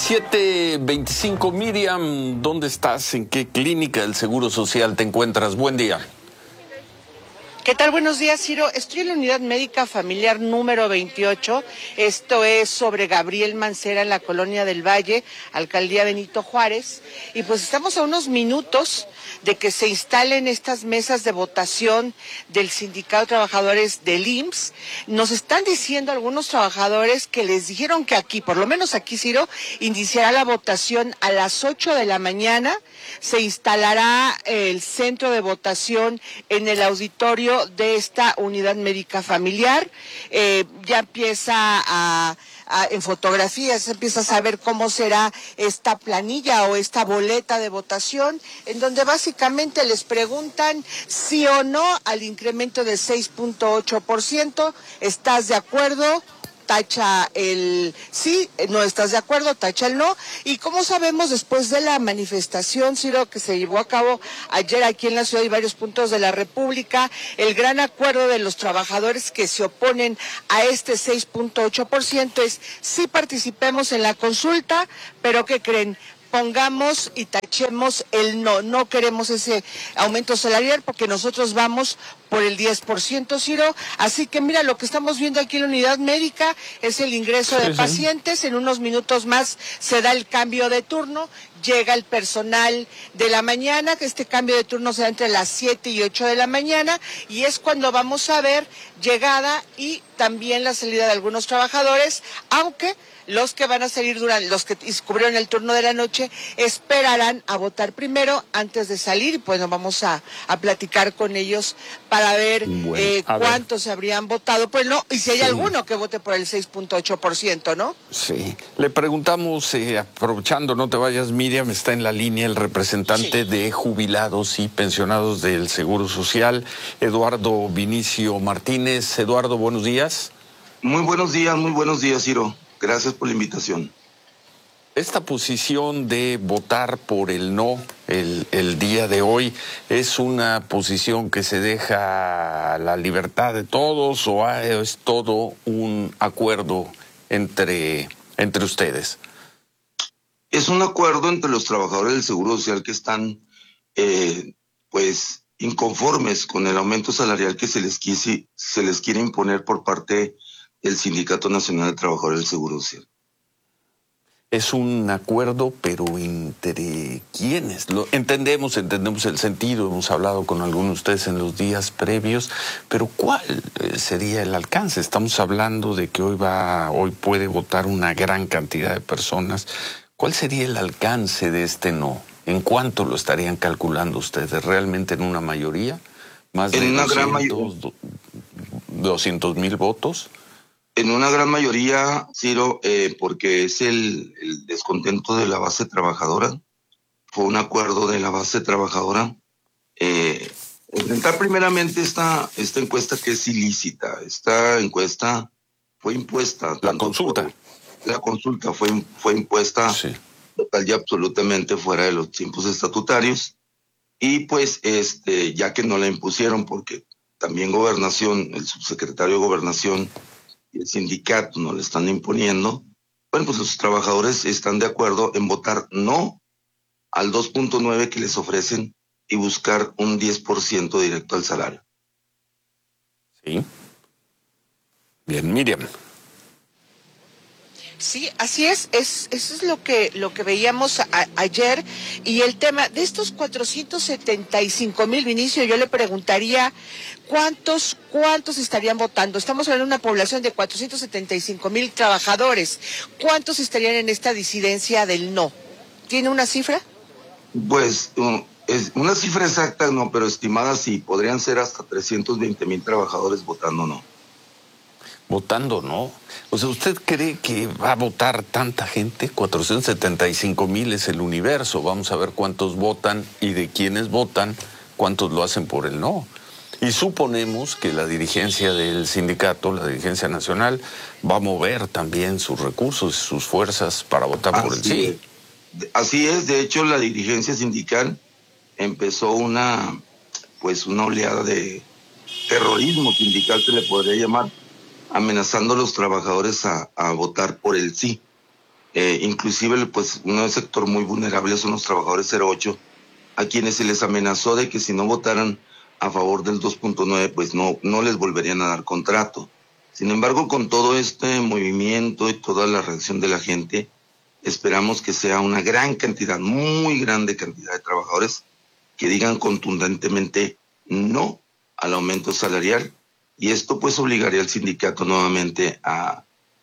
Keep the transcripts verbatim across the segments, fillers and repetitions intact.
siete veinticinco, Miriam, ¿dónde estás? ¿En qué clínica del Seguro Social te encuentras? Buen día. ¿Qué tal? Buenos días, Ciro. Estoy en la unidad médica familiar número veintiocho. Esto es sobre Gabriel Mancera en la Colonia del Valle, Alcaldía Benito Juárez. Y pues estamos a unos minutos de que se instalen estas mesas de votación del Sindicato de Trabajadores del I M S S. Nos están diciendo algunos trabajadores que les dijeron que aquí, por lo menos aquí, Ciro, iniciará la votación a las ocho de la mañana. Se instalará el centro de votación en el auditorio de esta unidad médica familiar. Eh, ya empieza a, a, en fotografías, empieza a saber cómo será esta planilla o esta boleta de votación, en donde básicamente les preguntan sí o no al incremento del seis punto ocho por ciento. ¿Estás de acuerdo? Tacha el sí, no estás de acuerdo, tacha el no. Y como sabemos, después de la manifestación, Ciro, que se llevó a cabo ayer aquí en la ciudad y varios puntos de la República, el gran acuerdo de los trabajadores que se oponen a este seis punto ocho por ciento es sí participemos en la consulta, pero ¿qué creen? Pongamos y tachemos el no, no queremos ese aumento salarial porque nosotros vamos por el diez por ciento, Ciro. Así que mira, lo que estamos viendo aquí en la unidad médica es el ingreso de sí, pacientes. Sí. En unos minutos más se da el cambio de turno, llega el personal de la mañana, que este cambio de turno se da entre las siete y ocho de la mañana, y es cuando vamos a ver llegada y también la salida de algunos trabajadores, aunque los que van a salir durante, los que cubrieron el turno de la noche, esperarán a votar primero antes de salir, y pues nos vamos a, a platicar con ellos para ver bueno, eh, cuántos ver. habrían votado por el no, y si hay sí. alguno que vote por el seis punto ocho por ciento, ¿no? Sí, le preguntamos, eh, aprovechando, no te vayas, Miriam, está en la línea el representante sí. de jubilados y pensionados del Seguro Social, Eduardo Vinicio Martínez. Eduardo, buenos días. Muy buenos días, muy buenos días, Ciro. Gracias por la invitación. Esta posición de votar por el no el, el día de hoy, ¿es una posición que se deja a la libertad de todos o es todo un acuerdo entre, entre ustedes? Es un acuerdo entre los trabajadores del Seguro Social que están eh, pues inconformes con el aumento salarial que se les, quise, se les quiere imponer por parte del Sindicato Nacional de Trabajadores del Seguro Social. Es un acuerdo, pero ¿entre quiénes? Lo entendemos, entendemos el sentido, hemos hablado con algunos de ustedes en los días previos, pero ¿cuál sería el alcance? Estamos hablando de que hoy va, hoy puede votar una gran cantidad de personas. ¿Cuál sería el alcance de este no? ¿En cuánto lo estarían calculando ustedes? ¿Realmente en una mayoría? ¿Más de doscientos mil votos? En una gran mayoría, Ciro, eh, porque es el, el descontento de la base trabajadora. Fue un acuerdo de la base trabajadora. Eh, enfrentar primeramente esta, esta encuesta que es ilícita. Esta encuesta fue impuesta. La consulta. Por, la consulta fue, fue impuesta sí. total y absolutamente fuera de los tiempos estatutarios. Y pues, este, ya que no la impusieron, porque también Gobernación, el subsecretario de Gobernación y el sindicato no le están imponiendo, bueno, pues los trabajadores están de acuerdo en votar no al dos punto nueve que les ofrecen y buscar un diez por ciento directo al salario. Sí. Bien, Miriam. Sí, así es, es eso es lo que lo que veíamos a, ayer, y el tema de estos cuatrocientos setenta y cinco mil, Vinicio, yo le preguntaría cuántos cuántos estarían votando. Estamos hablando de una población de cuatrocientos setenta y cinco mil trabajadores. ¿Cuántos estarían en esta disidencia del no? ¿Tiene una cifra? Pues um, es una cifra exacta no, pero estimada sí, podrían ser hasta trescientos veinte mil trabajadores votando no. Votando no. O sea, ¿usted cree que va a votar tanta gente? cuatrocientos setenta y cinco mil es el universo. Vamos a ver cuántos votan y de quiénes votan, cuántos lo hacen por el no. Y suponemos que la dirigencia del sindicato, la dirigencia nacional, va a mover también sus recursos, sus fuerzas para votar así por el sí. Es. Así es. De hecho, la dirigencia sindical empezó una, pues, una oleada de terrorismo sindical, se le podría llamar, amenazando a los trabajadores a, a votar por el sí. Eh, inclusive, pues, un sector muy vulnerable son los trabajadores cero ocho, a quienes se les amenazó de que si no votaran a favor del dos punto nueve, pues no, no les volverían a dar contrato. Sin embargo, con todo este movimiento y toda la reacción de la gente, esperamos que sea una gran cantidad, muy grande cantidad de trabajadores que digan contundentemente no al aumento salarial, y esto pues obligaría al sindicato nuevamente a,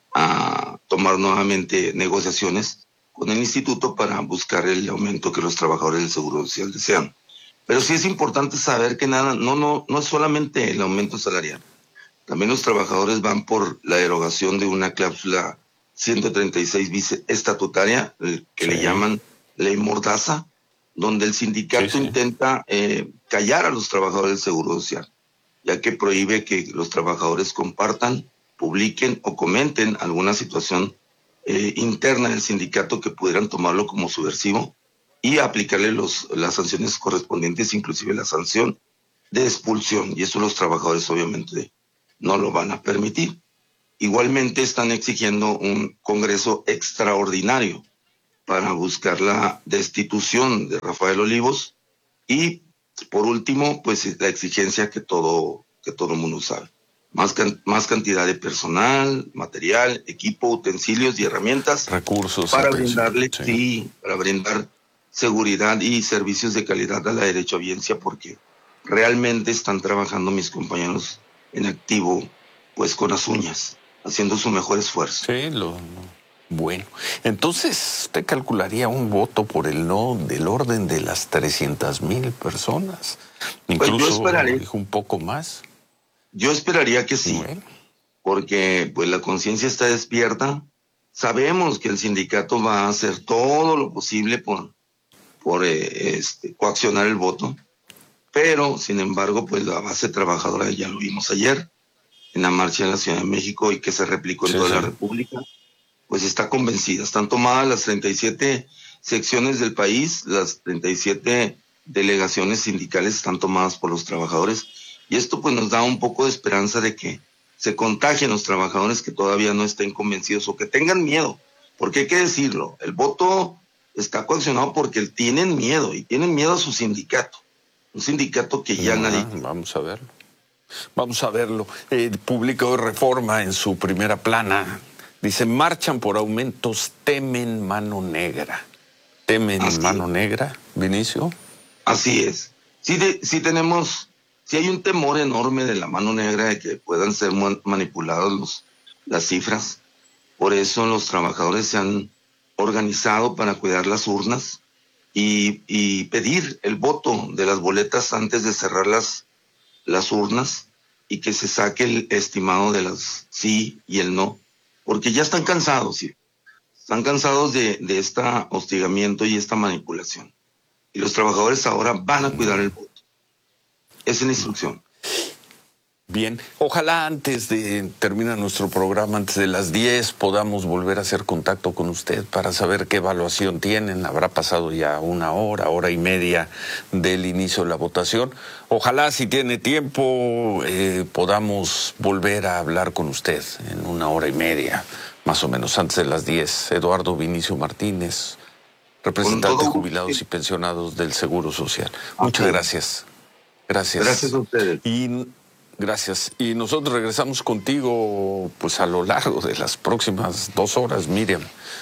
a tomar nuevamente negociaciones con el instituto para buscar el aumento que los trabajadores del Seguro Social desean. Pero sí es importante saber que nada, no, no, no es solamente el aumento salarial. También los trabajadores van por la derogación de una cláusula ciento treinta y seis bis estatutaria, que sí. le llaman ley mordaza, donde el sindicato sí, sí. intenta eh, callar a los trabajadores del Seguro Social, ya que prohíbe que los trabajadores compartan, publiquen o comenten alguna situación eh, interna del sindicato que pudieran tomarlo como subversivo y aplicarle los, las sanciones correspondientes, inclusive la sanción de expulsión, y eso los trabajadores obviamente no lo van a permitir. Igualmente están exigiendo un congreso extraordinario para buscar la destitución de Rafael Olivos y, por último, pues la exigencia que todo que todo el mundo sabe. Más, can, más cantidad de personal, material, equipo, utensilios y herramientas. Recursos. Para brindarle, sí. sí, para brindar seguridad y servicios de calidad a la derechohabiencia, porque realmente están trabajando mis compañeros en activo, pues con las uñas, haciendo su mejor esfuerzo. Sí, lo... Bueno, entonces usted calcularía un voto por el no del orden de las trescientas mil personas. Incluso pues yo esperaría, dijo un poco más. Yo esperaría que sí, bueno. porque pues la conciencia está despierta. Sabemos que el sindicato va a hacer todo lo posible por, por eh, este, coaccionar el voto, pero sin embargo, pues la base trabajadora, ya lo vimos ayer, en la marcha en la Ciudad de México y que se replicó en sí, toda sí. la República, pues está convencida. Están tomadas las treinta y siete secciones del país, las treinta y siete delegaciones sindicales están tomadas por los trabajadores, y esto pues nos da un poco de esperanza de que se contagien los trabajadores que todavía no estén convencidos o que tengan miedo, porque hay que decirlo, el voto está coaccionado porque tienen miedo, y tienen miedo a su sindicato, un sindicato que ya ah, nadie... Vamos a verlo, vamos a verlo. El público de Reforma en su primera plana dice, marchan por aumentos, temen mano negra. ¿Temen Así mano es. negra, Vinicio? Así es. Sí, de, sí tenemos, sí hay un temor enorme de la mano negra de que puedan ser manipulados los, las cifras. Por eso los trabajadores se han organizado para cuidar las urnas y, y pedir el voto de las boletas antes de cerrar las, las urnas, y que se saque el estimado de las sí y el no. Porque ya están cansados, ¿sí? Están cansados de, de este hostigamiento y esta manipulación. Y los trabajadores ahora van a cuidar el voto. Esa es la instrucción. Bien, ojalá antes de terminar nuestro programa, antes de las diez, podamos volver a hacer contacto con usted para saber qué evaluación tienen. Habrá pasado ya una hora, hora y media del inicio de la votación. Ojalá, si tiene tiempo, eh, podamos volver a hablar con usted en una hora y media, más o menos antes de las diez. Eduardo Vinicio Martínez, representante de jubilados y pensionados del Seguro Social. Muchas okay. gracias. Gracias. Gracias a ustedes. Y gracias. Y nosotros regresamos contigo pues a lo largo de las próximas dos horas, Miriam.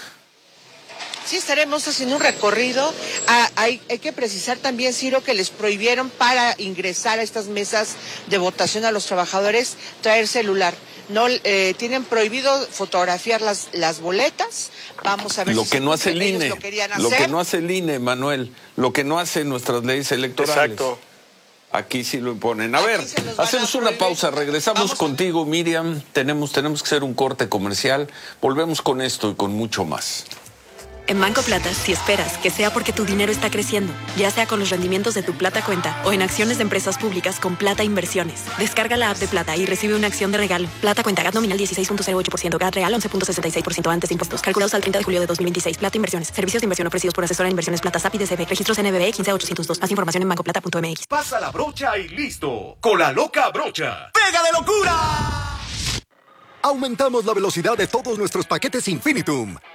Sí, estaremos haciendo un recorrido. Ah, hay, hay que precisar también, Ciro, que les prohibieron para ingresar a estas mesas de votación a los trabajadores traer celular. No eh, tienen prohibido fotografiar las, las boletas. Vamos a ver lo si que no hace el I N E. Lo, lo que no hace el I N E, Manuel. Lo que no hacen nuestras leyes electorales. Exacto. Aquí sí lo imponen. A ver, hacemos una pausa, regresamos Vamos contigo, a... Miriam. Tenemos, tenemos que hacer un corte comercial. Volvemos con esto y con mucho más. En Banco Plata, si esperas que sea porque tu dinero está creciendo, ya sea con los rendimientos de tu Plata Cuenta o en acciones de empresas públicas con Plata Inversiones, descarga la app de Plata y recibe una acción de regalo. Plata Cuenta, G A T nominal dieciséis punto cero ocho por ciento, G A T real once punto sesenta y seis por ciento antes de impuestos. Calculados al treinta de julio de dos mil veintiséis. Plata Inversiones. Servicios de inversión ofrecidos por Asesora de Inversiones Plata S A P y D C B. Registros N B B quince ochocientos dos. Más información en banco plata punto m x. Pasa la brocha y listo. Con la loca brocha. ¡Pega de locura! Aumentamos la velocidad de todos nuestros paquetes Infinitum.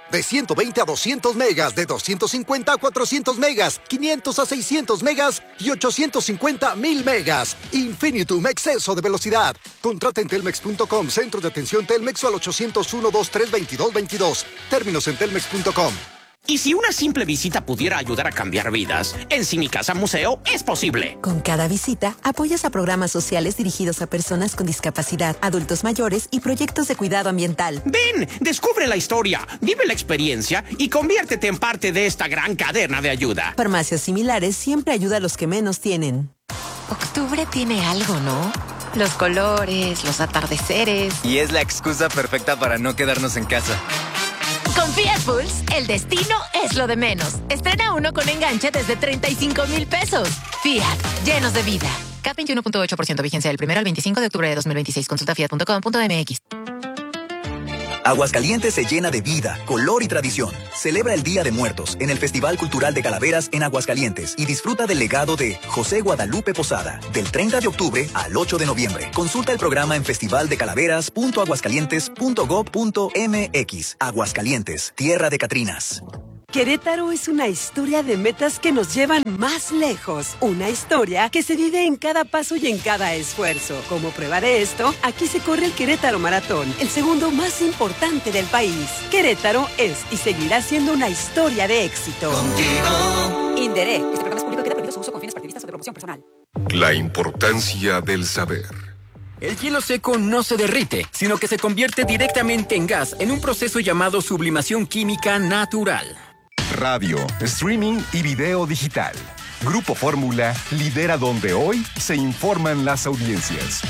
de ciento veinte a doscientos megas, de doscientos cincuenta a cuatrocientos megas, quinientos a seiscientos megas y ochocientos cincuenta a mil megas. Infinitum, exceso de velocidad. Contrata en telmex punto com, centro de atención Telmex o al ochocientos uno, veintitrés, veintidós veintidós. Términos en telmex punto com. Y si una simple visita pudiera ayudar a cambiar vidas, en Cinicasa Museo es posible. Con cada visita, apoyas a programas sociales dirigidos a personas con discapacidad, adultos mayores y proyectos de cuidado ambiental. Ven, descubre la historia, vive la experiencia y conviértete en parte de esta gran cadena de ayuda. Farmacias similares siempre ayuda a los que menos tienen. Octubre tiene algo, ¿no? Los colores, los atardeceres. Y es la excusa perfecta para no quedarnos en casa. Con Fiat Pulse, el destino es lo de menos. Estrena uno con enganche desde treinta y cinco mil pesos. Fiat, llenos de vida. C A T veintiuno punto ocho por ciento, vigencia del primero al veinticinco de octubre de dos mil veintiséis. Consulta fiat punto com punto m x. Aguascalientes se llena de vida, color y tradición. Celebra el Día de Muertos en el Festival Cultural de Calaveras en Aguascalientes y disfruta del legado de José Guadalupe Posada del treinta de octubre al ocho de noviembre. Consulta el programa en festival de calaveras punto aguascalientes punto gob punto m x. Aguascalientes, tierra de Catrinas. Querétaro es una historia de metas que nos llevan más lejos. Una historia que se vive en cada paso y en cada esfuerzo. Como prueba de esto, aquí se corre el Querétaro Maratón, el segundo más importante del país. Querétaro es y seguirá siendo una historia de éxito. Contigo. Inderé. Este programa es público y queda prohibido su uso con fines partidistas o de promoción personal. La importancia del saber. El hielo seco no se derrite, sino que se convierte directamente en gas en un proceso llamado sublimación química natural. Radio, streaming y video digital. Grupo Fórmula lidera donde hoy se informan las audiencias.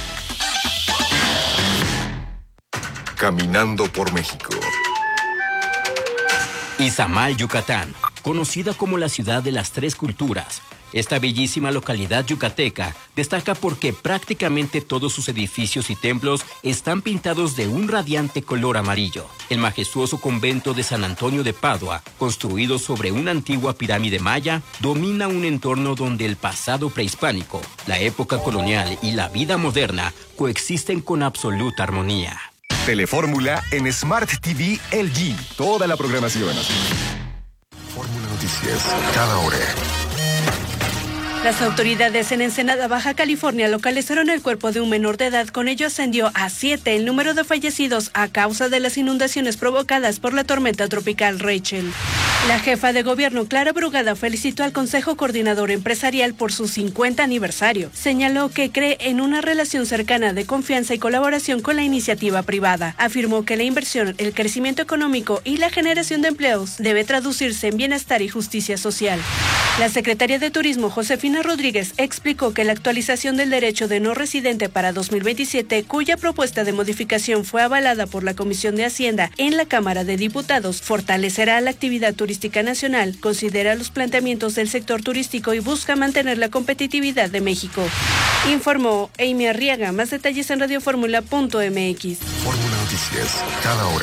Caminando por México. Izamal, Yucatán, conocida como la ciudad de las tres culturas. Esta bellísima localidad yucateca destaca porque prácticamente todos sus edificios y templos están pintados de un radiante color amarillo. El majestuoso convento de San Antonio de Padua, construido sobre una antigua pirámide maya, domina un entorno donde el pasado prehispánico, la época colonial y la vida moderna coexisten con absoluta armonía. Telefórmula en Smart T V L G. Toda la programación. Fórmula Noticias, cada hora. Las autoridades en Ensenada, Baja California, localizaron el cuerpo de un menor de edad. Con ello ascendió a siete el número de fallecidos a causa de las inundaciones provocadas por la tormenta tropical Rachel. La jefa de gobierno, Clara Brugada, felicitó al Consejo Coordinador Empresarial por su cincuenta aniversario. Señaló que cree en una relación cercana de confianza y colaboración con la iniciativa privada. Afirmó que la inversión, el crecimiento económico y la generación de empleos debe traducirse en bienestar y justicia social. La secretaria de Turismo, Josefina Rodríguez, explicó que la actualización del derecho de no residente para dos mil veintisiete, cuya propuesta de modificación fue avalada por la Comisión de Hacienda en la Cámara de Diputados, fortalecerá la actividad turística nacional, considera los planteamientos del sector turístico y busca mantener la competitividad de México. Informó Amy Arriaga. Más detalles en radioformula punto m x. Fórmula Noticias, cada hora.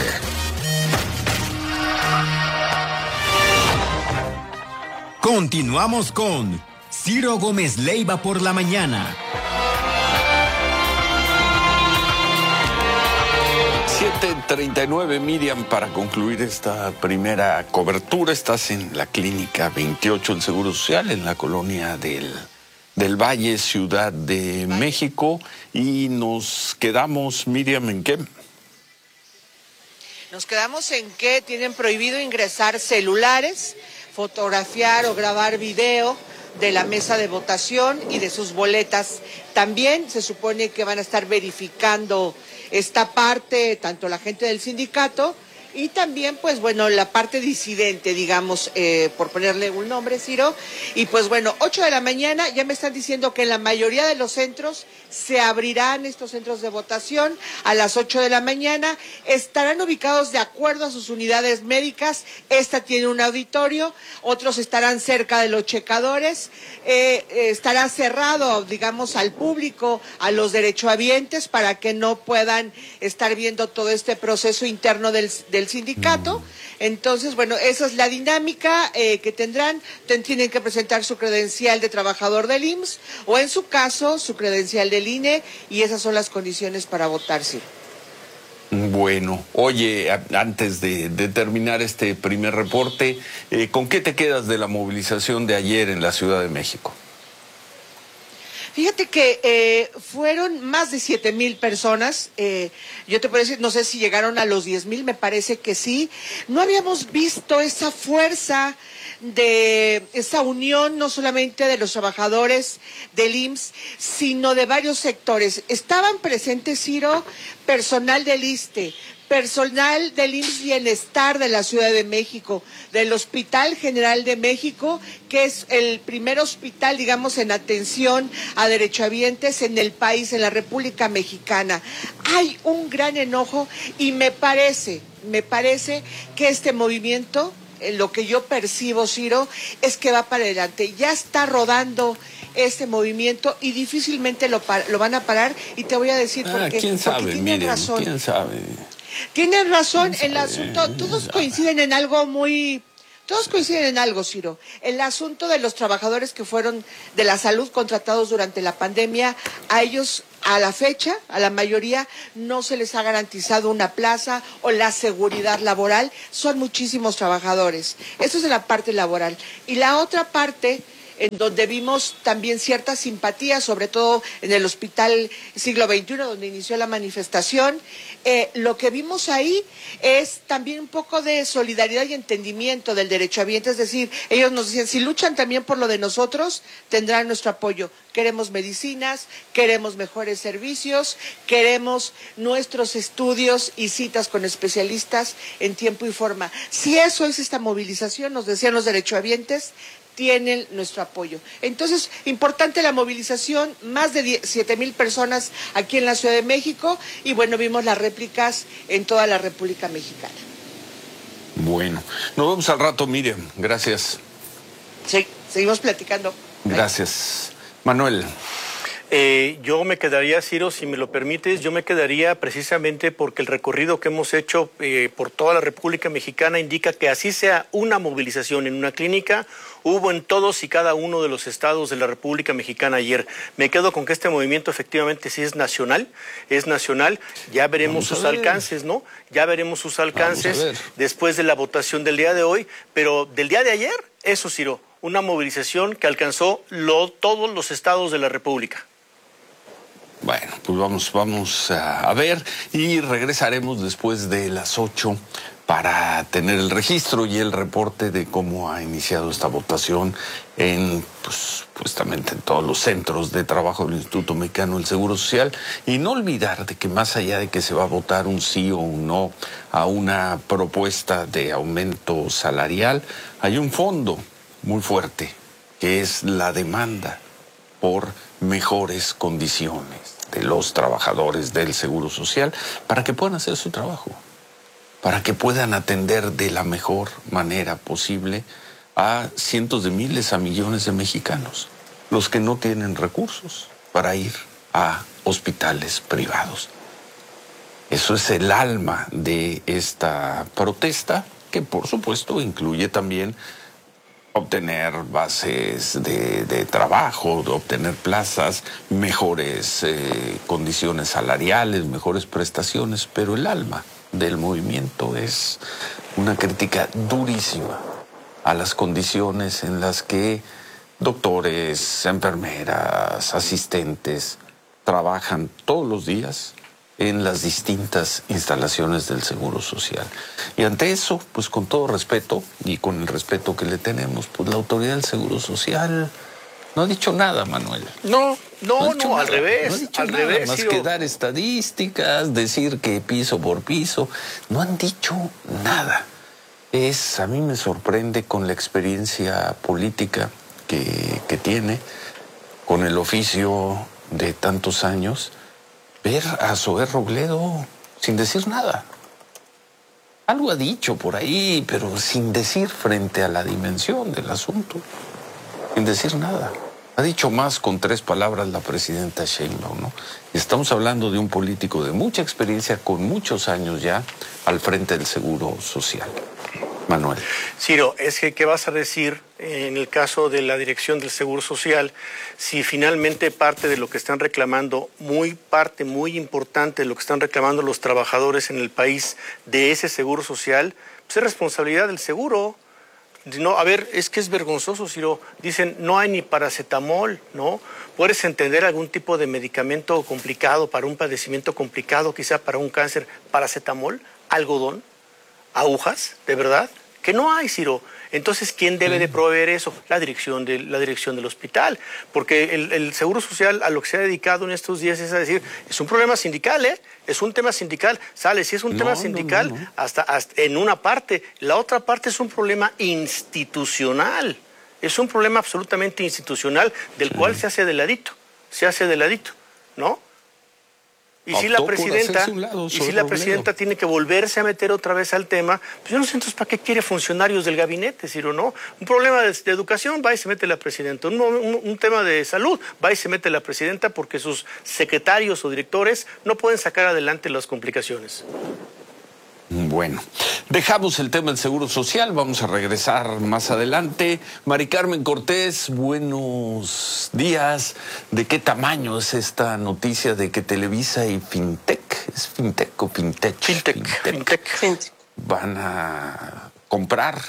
Continuamos con Ciro Gómez Leiva por la mañana. siete treinta y nueve, Miriam, para concluir esta primera cobertura. Estás en la Clínica veintiocho del Seguro Social, en la colonia del, del Valle, Ciudad de México. Y nos quedamos, Miriam, ¿en qué? Nos quedamos en que tienen prohibido ingresar celulares, fotografiar o grabar video de la mesa de votación y de sus boletas. También se supone que van a estar verificando esta parte, tanto la gente del sindicato y también, pues bueno, la parte disidente, digamos, eh, por ponerle un nombre, Ciro. Y pues bueno, ocho de la mañana, ya me están diciendo que en la mayoría de los centros se abrirán estos centros de votación a las ocho de la mañana. Estarán ubicados de acuerdo a sus unidades médicas. Esta tiene un auditorio, otros estarán cerca de los checadores. Eh, eh, estará cerrado, digamos, al público, a los derechohabientes, para que no puedan estar viendo todo este proceso interno del, del sindicato. Entonces, bueno, esa es la dinámica eh, que tendrán. Ten, tienen que presentar su credencial de trabajador del I M S S o, en su caso, su credencial del I N E, y esas son las condiciones para votar, sí. Bueno. Bueno, oye, a, antes de, de terminar este primer reporte, eh, ¿con qué te quedas de la movilización de ayer en la Ciudad de México? Fíjate que eh, fueron más de siete mil personas, eh, yo te puedo decir, no sé si llegaron a los diez mil, me parece que sí. No habíamos visto esa fuerza de esa unión, no solamente de los trabajadores del I M S S, sino de varios sectores. Estaban presentes, Ciro, personal del ISSSTE, personal del I M S S Bienestar de la Ciudad de México, del Hospital General de México, que es el primer hospital, digamos, en atención a derechohabientes en el país, en la República Mexicana. Hay un gran enojo y me parece, me parece que este movimiento, lo que yo percibo, Ciro, es que va para adelante. Ya está rodando este movimiento y difícilmente lo, lo van a parar, y te voy a decir por ah, qué. ¿Quién sabe? Porque tienen Miren, razón. ¿quién sabe? Tienen razón, el asunto, todos coinciden en algo muy... Todos coinciden en algo, Ciro. El asunto de los trabajadores que fueron de la salud contratados durante la pandemia, a ellos, a la fecha, a la mayoría, no se les ha garantizado una plaza o la seguridad laboral. Son muchísimos trabajadores. Eso es en la parte laboral. Y la otra parte, en donde vimos también cierta simpatía, sobre todo en el Hospital Siglo veintiuno, donde inició la manifestación, eh, lo que vimos ahí es también un poco de solidaridad y entendimiento del derechohabiente, es decir, ellos nos decían, si luchan también por lo de nosotros, tendrán nuestro apoyo. Queremos medicinas, queremos mejores servicios, queremos nuestros estudios y citas con especialistas en tiempo y forma. Si eso es esta movilización, nos decían los derechohabientes, tienen nuestro apoyo. Entonces, importante la movilización, más de siete mil personas aquí en la Ciudad de México, y bueno, vimos las réplicas en toda la República Mexicana. Bueno, nos vemos al rato, Miriam. Gracias. Sí, seguimos platicando. Gracias. Manuel. Eh, yo me quedaría, Ciro, si me lo permites, yo me quedaría precisamente porque el recorrido que hemos hecho eh, por toda la República Mexicana indica que así sea una movilización en una clínica, hubo en todos y cada uno de los estados de la República Mexicana ayer. Me quedo con que este movimiento efectivamente sí es nacional, es nacional, ya veremos sus alcances, ¿no? Ya veremos sus alcances después de la votación del día de hoy, pero del día de ayer, eso, Ciro, una movilización que alcanzó lo, todos los estados de la República. Bueno, pues vamos, vamos a ver y regresaremos después de las ocho para tener el registro y el reporte de cómo ha iniciado esta votación en, pues, supuestamente en todos los centros de trabajo del Instituto Mexicano del Seguro Social. Y no olvidar de que más allá de que se va a votar un sí o un no a una propuesta de aumento salarial, hay un fondo muy fuerte, que es la demanda por mejores condiciones de los trabajadores del Seguro Social para que puedan hacer su trabajo, para que puedan atender de la mejor manera posible a cientos de miles, a millones de mexicanos, los que no tienen recursos para ir a hospitales privados. Eso es el alma de esta protesta, que por supuesto incluye también obtener bases de, de trabajo, de obtener plazas, mejores eh, condiciones salariales, mejores prestaciones, pero el alma del movimiento es una crítica durísima a las condiciones en las que doctores, enfermeras, asistentes trabajan todos los días en las distintas instalaciones del Seguro Social. Y ante eso, pues con todo respeto, y con el respeto que le tenemos, pues la autoridad del Seguro Social no ha dicho nada, Manuel. No, no, no, no al revés, no ha dicho al nada, revés. Más Ciro. que dar estadísticas, decir que piso por piso, no han dicho nada. Es, a mí me sorprende con la experiencia política que, que tiene, con el oficio de tantos años, ver a Zoé Robledo sin decir nada. Algo ha dicho por ahí, pero sin decir frente a la dimensión del asunto. Sin decir nada. Ha dicho más con tres palabras la presidenta Sheinbaum, ¿no? Estamos hablando de un político de mucha experiencia, con muchos años ya, al frente del Seguro Social. Manuel. Ciro, es que, ¿qué vas a decir en el caso de la Dirección del Seguro Social, si finalmente parte de lo que están reclamando, muy parte muy importante de lo que están reclamando los trabajadores en el país de ese Seguro Social, pues es responsabilidad del seguro. No, a ver, es que es vergonzoso, Ciro. Dicen, no hay ni paracetamol, ¿no? ¿Puedes entender algún tipo de medicamento complicado para un padecimiento complicado, quizá para un cáncer? ¿Paracetamol? ¿Algodón? ¿Agujas? ¿De verdad? Que no hay, Ciro. Entonces, ¿quién debe de proveer eso? La dirección, de, la dirección del hospital. Porque el, el Seguro Social a lo que se ha dedicado en estos días es a decir, es un problema sindical, ¿eh? Es un tema sindical. Sale, si es un no, tema sindical, no, no, no. Hasta, hasta en una parte. La otra parte es un problema institucional. Es un problema absolutamente institucional del sí. cual se hace de ladito. Se hace de ladito, ¿no? Y si la presidenta, lado, y si la presidenta tiene que volverse a meter otra vez al tema, pues yo no sé entonces para qué quiere funcionarios del gabinete, Ciro, ¿no? Un problema de, de educación, va y se mete la presidenta. Un, un, un tema de salud, va y se mete la presidenta porque sus secretarios o directores no pueden sacar adelante las complicaciones. Bueno, dejamos el tema del Seguro Social, vamos a regresar más adelante. Mari Carmen Cortés, buenos días. ¿De qué tamaño es esta noticia de que Televisa y Fintech, es Fintech o Fintech? Fintech, Fintech, Fintech. Van a comprar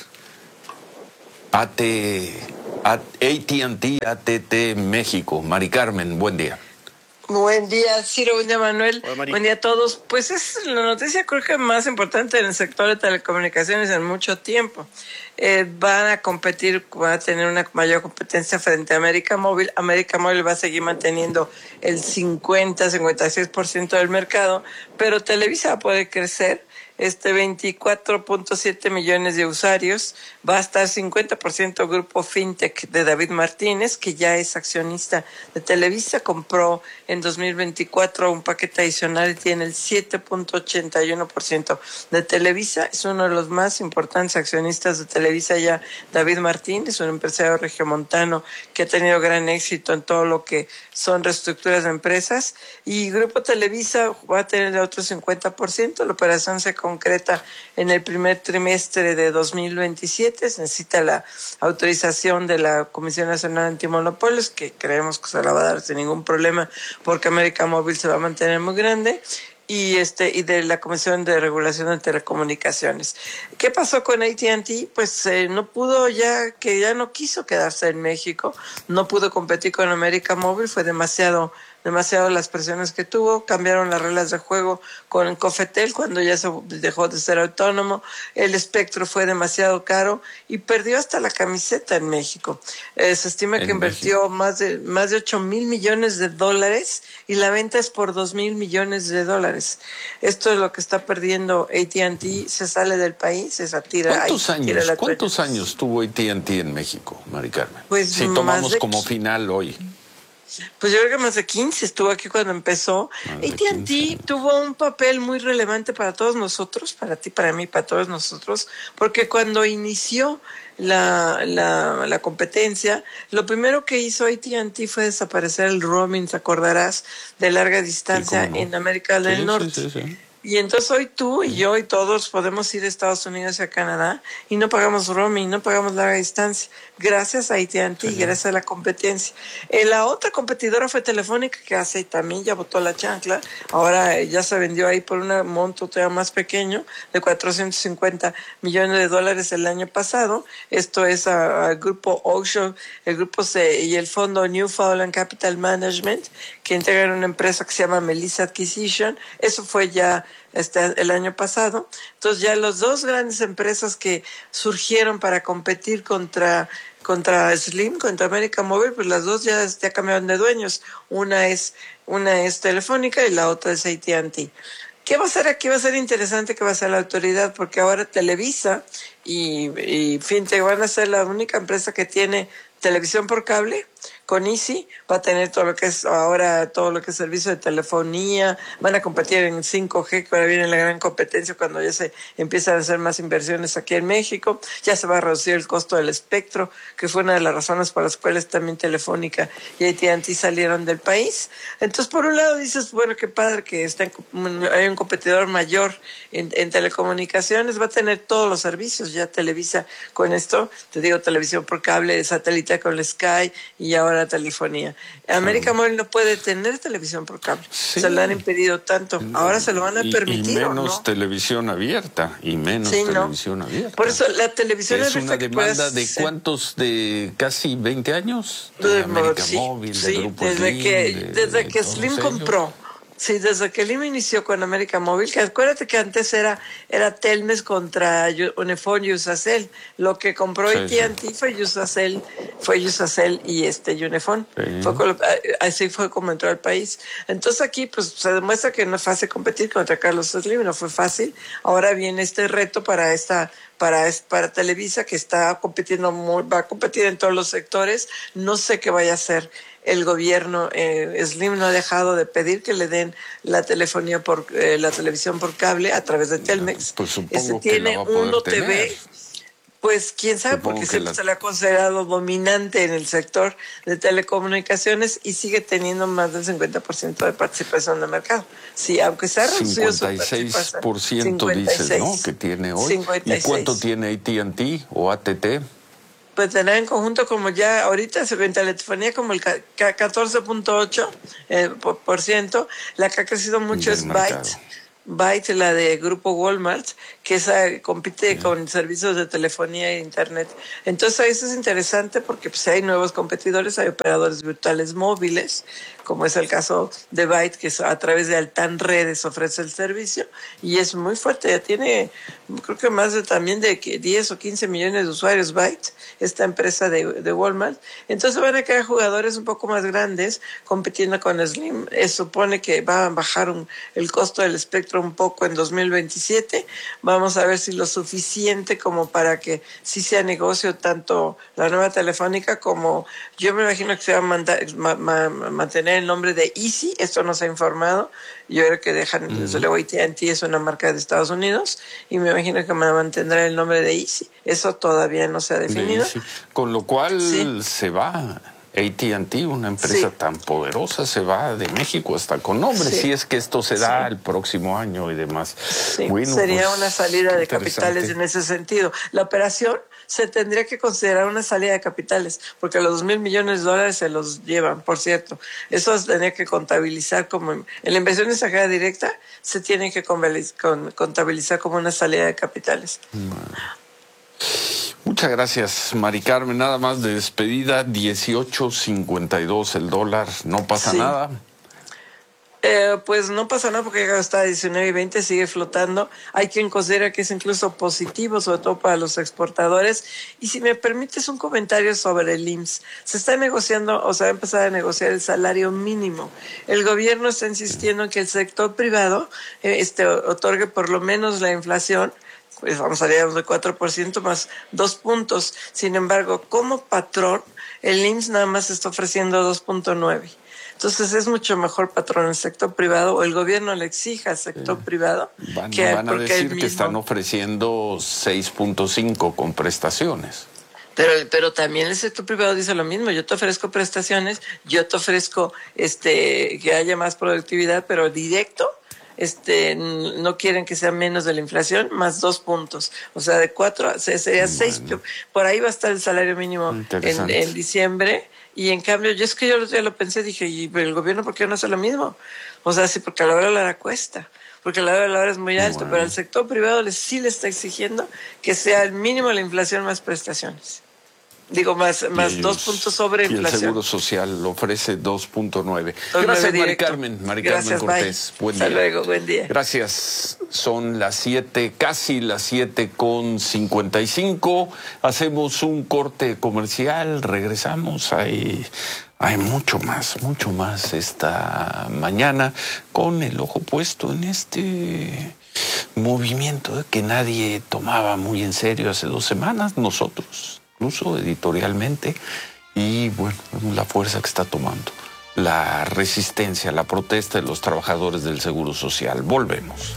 A T, A T and T, A T T México. Mari Carmen, buen día. Buen día, Ciro, buen día, Manuel. Hola, buen día a todos. Pues es la noticia creo que más importante en el sector de telecomunicaciones en mucho tiempo. Eh, van a competir, van a tener una mayor competencia frente a América Móvil. América Móvil va a seguir manteniendo el cincuenta, cincuenta y seis por ciento del mercado, pero Televisa puede crecer. Este veinticuatro punto siete millones de usuarios, va a estar cincuenta por ciento Grupo Fintech de David Martínez, que ya es accionista de Televisa, compró en dos mil veinticuatro un paquete adicional y tiene el siete punto ochenta y uno por ciento de Televisa, es uno de los más importantes accionistas de Televisa ya, David Martínez, un empresario regiomontano que ha tenido gran éxito en todo lo que son reestructuras de empresas, y Grupo Televisa va a tener el otro cincuenta por ciento, la operación se concreta en el primer trimestre de dos mil veintisiete, se necesita la autorización de la Comisión Nacional Antimonopolios, que creemos que se la va a dar sin ningún problema, porque América Móvil se va a mantener muy grande, y este y de la Comisión de Regulación de Telecomunicaciones. ¿Qué pasó con A T and T? Pues eh, no pudo ya, que ya no quiso quedarse en México, no pudo competir con América Móvil, fue demasiado demasiado las presiones que tuvo, cambiaron las reglas de juego con Cofetel cuando ya se dejó de ser autónomo, el espectro fue demasiado caro y perdió hasta la camiseta en México. Eh, se estima que invirtió México. más de más de ocho mil millones de dólares y la venta es por dos mil millones de dólares. Esto es lo que está perdiendo A T and T, se sale del país, se satira. ¿Cuántos ahí, años, ¿cuántos años tuvo A T and T en México, Mari Carmen? Pues si tomamos de... como final hoy. Pues yo creo que más de quince, estuvo aquí cuando empezó. A T and T tuvo un papel muy relevante para todos nosotros, para ti, para mí, para todos nosotros, porque cuando inició la, la, la competencia, lo primero que hizo A T and T fue desaparecer el roaming, te acordarás, de larga distancia sí, no. en América del sí, Norte. Sí, sí, sí. Y entonces hoy tú y yo y todos podemos ir a Estados Unidos y a Canadá y no pagamos roaming, no pagamos larga distancia, gracias a A T and T, sí. gracias a la competencia. Eh, la otra competidora fue Telefónica, que hace también ya botó la chancla, ahora eh, ya se vendió ahí por un monto todavía más pequeño, de cuatrocientos cincuenta millones de dólares el año pasado. Esto es al grupo Ocean, el grupo C y el fondo Newfoundland Capital Management, que integran una empresa que se llama Melissa Acquisition. Eso fue ya este, el año pasado. Entonces ya las dos grandes empresas que surgieron para competir contra contra Slim, contra América Móvil, pues las dos ya, ya cambiaron de dueños. Una es una es Telefónica y la otra es A T and T. ¿Qué va a ser aquí? Va a ser interesante que va a ser la autoridad, porque ahora Televisa y, y Fintech van a ser la única empresa que tiene televisión por cable con Easy, va a tener todo lo que es ahora, todo lo que es servicio de telefonía, van a competir en cinco G, que ahora viene la gran competencia cuando ya se empiezan a hacer más inversiones aquí en México, ya se va a reducir el costo del espectro, que fue una de las razones por las cuales también Telefónica y A T and T salieron del país. Entonces, por un lado dices, bueno, qué padre que está en, hay un competidor mayor en, en telecomunicaciones, va a tener todos los servicios, ya Televisa con esto, te digo, televisión por cable, satélite con el Sky y ahora telefonía. América Móvil no puede tener televisión por cable, sí. Se lo han impedido tanto, ahora se lo van a y, permitir. Y menos ¿no? televisión abierta, y menos sí, televisión no. abierta. Por eso la televisión es una demanda de ser... cuántos, de casi veinte años, de, de América sí, Móvil, de sí, Grupo desde Slim, que, de, desde de que Slim ellos. compró. Sí, desde que Slim inició con América Móvil, que acuérdate que antes era era Telmex contra Unifón y Usacell. Lo que compró sí, A T and T sí. fue Usacell, fue Usacell y este Unifón. Sí. Fue, así fue como entró al país. Entonces aquí pues se demuestra que no es fácil competir contra Carlos Slim, no fue fácil. Ahora viene este reto para esta para para Televisa, que está compitiendo muy, va a competir en todos los sectores. No sé qué vaya a hacer el gobierno. eh, Slim no ha dejado de pedir que le den la telefonía por eh, la televisión por cable a través de Telmex. Pues supongo este, que tiene la va a poder Uno tener. T V. Pues quién sabe, Supongo porque siempre la... se le ha considerado dominante en el sector de telecomunicaciones y sigue teniendo más del cincuenta por ciento de participación de mercado. Sí, aunque se ha reducido su cincuenta y seis por ciento cincuenta y seis dices, ¿no? Que tiene hoy. cincuenta y seis. ¿Y cuánto tiene A T and T o A T T? Pues tener en conjunto como ya ahorita se ve en telefonía como el catorce punto ocho eh, por, por ciento. La que ha crecido mucho es Byte. Byte, la de Grupo Walmart, que esa compite sí. con servicios de telefonía e internet. Entonces eso es interesante porque pues, hay nuevos competidores, hay operadores virtuales móviles, como es el caso de Byte, que a través de Altan Redes ofrece el servicio, y es muy fuerte, ya tiene, creo que más de también de diez o quince millones de usuarios Byte, esta empresa de, de Walmart. Entonces van a quedar jugadores un poco más grandes compitiendo con Slim. Eh, supone que va a bajar un, el costo del espectro un poco en dos mil veintisiete. Vamos a ver si lo suficiente como para que sí sea negocio tanto la nueva Telefónica como yo me imagino que se va a mandar, ma, ma, mantener el nombre de Easy. Esto no se ha informado. Yo creo que dejan, uh-huh. desde luego A T and T es una marca de Estados Unidos y me imagino que me mantendrá el nombre de Easy. Eso todavía no se ha definido. De Con lo cual sí. se va A T and T, una empresa sí. tan poderosa, se va de México hasta con nombre, sí. si es que esto se da sí. el próximo año y demás. Sí. Bueno, sería pues, una salida de capitales en ese sentido. La operación se tendría que considerar una salida de capitales, porque los dos mil millones de dólares se los llevan, por cierto. Eso se tendría que contabilizar como, en la inversión extranjera directa, se tiene que contabilizar como una salida de capitales. Bueno. Muchas gracias, Mari Carmen. Nada más de despedida, dieciocho cincuenta y dos el dólar, ¿no pasa sí. nada? Eh, pues no pasa nada porque está a diecinueve y veinte, sigue flotando. Hay quien considera que es incluso positivo, sobre todo para los exportadores. Y si me permites un comentario sobre el I M S S. Se está negociando, o se va a empezar a negociar el salario mínimo. El gobierno está insistiendo en que el sector privado eh, este, otorgue por lo menos la inflación. Pues vamos a hablar de cuatro por ciento más dos puntos. Sin embargo, como patrón, el I M S S nada más está ofreciendo dos punto nueve. Entonces es mucho mejor patrón el sector privado, o el gobierno le exija al sector sí. privado. Van, que, van a decir mismo... que están ofreciendo seis punto cinco con prestaciones. Pero, pero también el sector privado dice lo mismo. Yo te ofrezco prestaciones, yo te ofrezco este que haya más productividad, pero directo. Este, no quieren que sea menos de la inflación, más dos puntos. O sea, de cuatro, sería bueno. seis. Por ahí va a estar el salario mínimo en, en diciembre. Y en cambio, yo es que yo ya lo pensé, dije, ¿y el gobierno por qué no hace lo mismo? O sea, sí, porque a la hora de la hora cuesta. Porque la hora de la hora es muy alto. Bueno. Pero al sector privado le, sí le está exigiendo que sea el mínimo la inflación más prestaciones. Digo, más, más ellos, dos puntos sobre inflación. Y el Seguro Social lo ofrece dos punto nueve. Gracias, Mari Carmen. Mari Carmen Cortés. Bye. Buen día. Hasta luego, buen día. Gracias. Son las siete, casi las siete con cincuenta y cinco. Hacemos un corte comercial. Regresamos. Hay, hay mucho más, mucho más esta mañana con el ojo puesto en este movimiento que nadie tomaba muy en serio hace dos semanas. Nosotros. Incluso editorialmente, y, bueno, la fuerza que está tomando la resistencia, la protesta de los trabajadores del Seguro Social. Volvemos.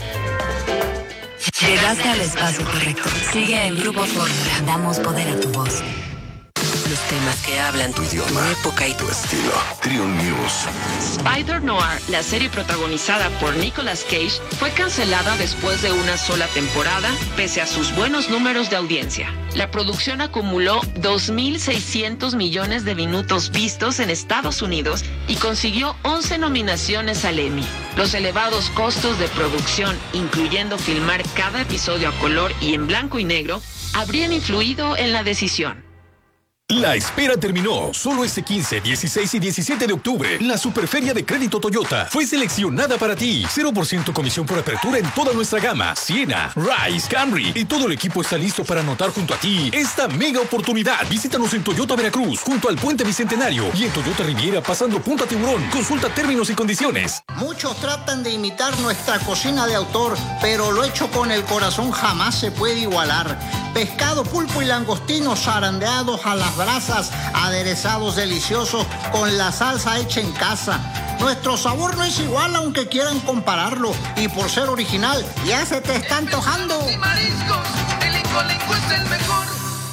Llegaste al espacio correcto. Sigue el Grupo Fórmula. Damos poder a tu voz. Los temas que hablan tu idioma, tu época y tu estilo. Trio News. Spider Noir, la serie protagonizada por Nicolas Cage, fue cancelada después de una sola temporada, pese a sus buenos números de audiencia. La producción acumuló dos mil seiscientos millones de minutos vistos en Estados Unidos y consiguió once nominaciones al Emmy. Los elevados costos de producción, incluyendo filmar cada episodio a color y en blanco y negro, habrían influido en la decisión. La espera terminó. Solo este quince, dieciséis y diecisiete de octubre, la Superferia de Crédito Toyota fue seleccionada para ti. cero por ciento comisión por apertura en toda nuestra gama. Siena, Rise, Camry. Y todo el equipo está listo para anotar junto a ti esta mega oportunidad. Visítanos en Toyota Veracruz, junto al Puente Bicentenario. Y en Toyota Riviera, pasando Punta Tiburón. Consulta términos y condiciones. Muchos tratan de imitar nuestra cocina de autor, pero lo hecho con el corazón jamás se puede igualar. Pescado, pulpo y langostinos zarandeados a las brasas, aderezados deliciosos con la salsa hecha en casa. Nuestro sabor no es igual aunque quieran compararlo, y por ser original ya se te está antojando. Mariscos, el Incolinco es el mejor.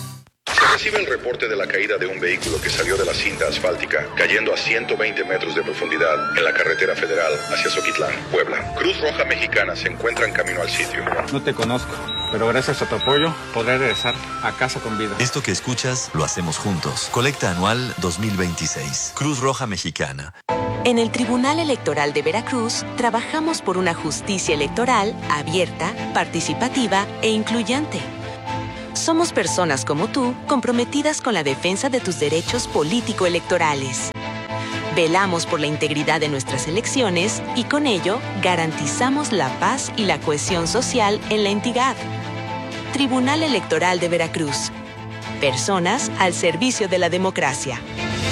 Se recibe el reporte de la caída de un vehículo que salió de la cinta asfáltica, cayendo a ciento veinte metros de profundidad en la carretera federal hacia Zoquitlán, Puebla. Cruz Roja Mexicana se encuentra en camino al sitio. No te conozco, pero gracias a tu apoyo podré regresar a casa con vida. Esto que escuchas lo hacemos juntos. Colecta anual dos mil veintiséis. Cruz Roja Mexicana. En el Tribunal Electoral de Veracruz trabajamos por una justicia electoral abierta, participativa e incluyente. Somos personas como tú, comprometidas con la defensa de tus derechos político-electorales. Velamos por la integridad de nuestras elecciones y con ello garantizamos la paz y la cohesión social en la entidad. Tribunal Electoral de Veracruz. Personas al servicio de la democracia.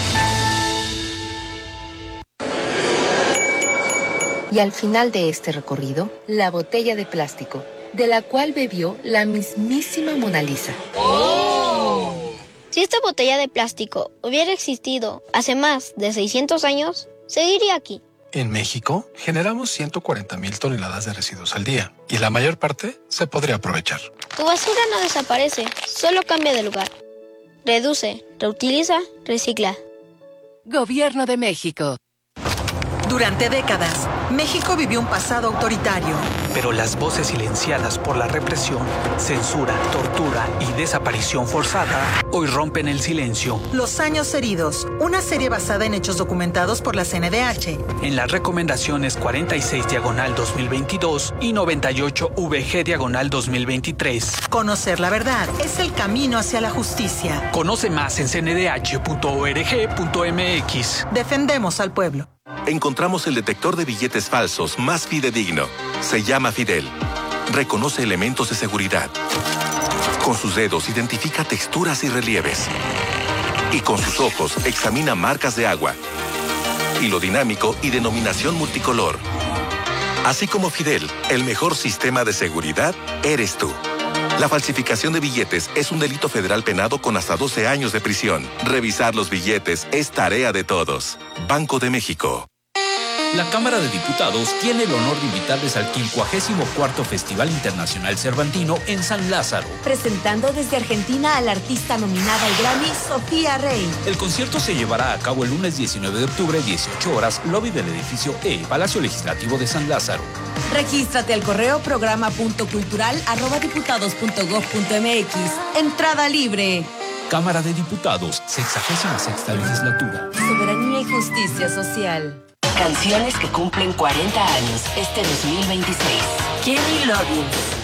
Y al final de este recorrido, la botella de plástico, de la cual bebió la mismísima Mona Lisa. ¡Oh! Si esta botella de plástico hubiera existido hace más de seiscientos años, seguiría aquí. En México, generamos ciento cuarenta mil toneladas de residuos al día, y la mayor parte se podría aprovechar. Tu basura no desaparece, solo cambia de lugar. Reduce, reutiliza, recicla. Gobierno de México. Durante décadas, México vivió un pasado autoritario. Pero las voces silenciadas por la represión, censura, tortura y desaparición forzada hoy rompen el silencio. Los años heridos, una serie basada en hechos documentados por la C N D H. En las recomendaciones cuarenta y seis diagonal dos mil veintidós y noventa y ocho V G diagonal dos mil veintitrés. Conocer la verdad es el camino hacia la justicia. Conoce más en c n d h punto org punto m x. Defendemos al pueblo. Encontramos el detector de billetes falsos más fidedigno. Se llama Fidel. Reconoce elementos de seguridad. Con sus dedos identifica texturas y relieves. Y con sus ojos examina marcas de agua. Hilo dinámico y denominación multicolor. Así como Fidel, el mejor sistema de seguridad eres tú. La falsificación de billetes es un delito federal penado con hasta doce años de prisión. Revisar los billetes es tarea de todos. Banco de México. La Cámara de Diputados tiene el honor de invitarles al quincuagésimo cuarto Festival Internacional Cervantino en San Lázaro. Presentando desde Argentina a la artista nominada al Grammy, Sofía Rey. El concierto se llevará a cabo el lunes diecinueve de octubre, dieciocho horas, lobby del edificio E, Palacio Legislativo de San Lázaro. Regístrate al correo programa punto cultural arroba diputados punto gob punto m x. Entrada libre. Cámara de Diputados, sexagésima sexta legislatura. Soberanía y justicia social. Canciones que cumplen cuarenta años este dos mil veintiséis. Kenny Loggins.